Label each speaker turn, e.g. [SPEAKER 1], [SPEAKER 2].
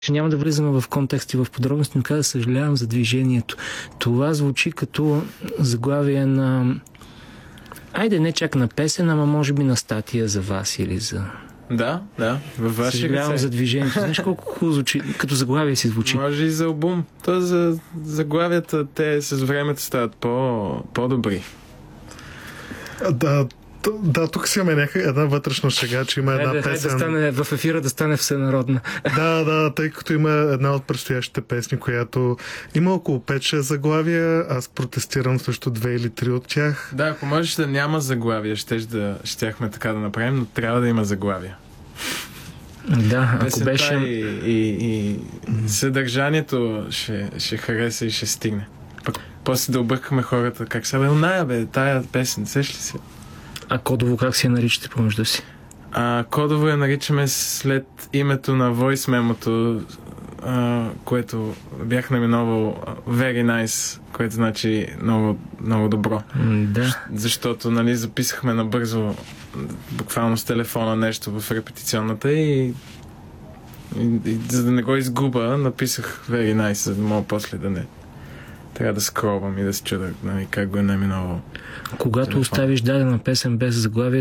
[SPEAKER 1] Ще няма да влизаме в контекст и в подробности, но каза, съжалявам за движението. Това звучи като заглавие на... Айде, не чак на песен, ама може би на статия за вас или за...
[SPEAKER 2] Да, във ваше
[SPEAKER 1] съжалявам за движението. Знаеш колко хубаво звучи, като заглавие си звучи.
[SPEAKER 2] Може и за албум. То за заглавията, те с времето стават по-добри.
[SPEAKER 3] Да, тук си имаме една вътрешна шега, че има една песен.
[SPEAKER 1] Да стане, в ефира да стане всенародна.
[SPEAKER 3] Да, тъй като има една от предстоящите песни, която има около 5-6 заглавия, аз протестирам срещу 2 или 3 от тях.
[SPEAKER 2] Да, ако можеш да няма заглавия, щяхме така да направим, но трябва да има заглавия.
[SPEAKER 1] Да, ако
[SPEAKER 2] песента
[SPEAKER 1] беше...
[SPEAKER 2] И съдържанието ще хареса и ще стигне. Пък после да объркаме хората. Как са, тая песен, сеш ли се?
[SPEAKER 1] А кодово как си я наричате помежду си?
[SPEAKER 2] Кодово я наричаме след името на voice мемото, което бях наименовал Very Nice, което значи много, много добро.
[SPEAKER 1] Да.
[SPEAKER 2] Защото, записахме набързо, буквално с телефона нещо в репетиционната и за да не го изгуба, написах Very Nice, за да мога после да не трябва да скробвам и да се чуда как го е наименовал.
[SPEAKER 1] Когато оставиш дадена песен без заглавие,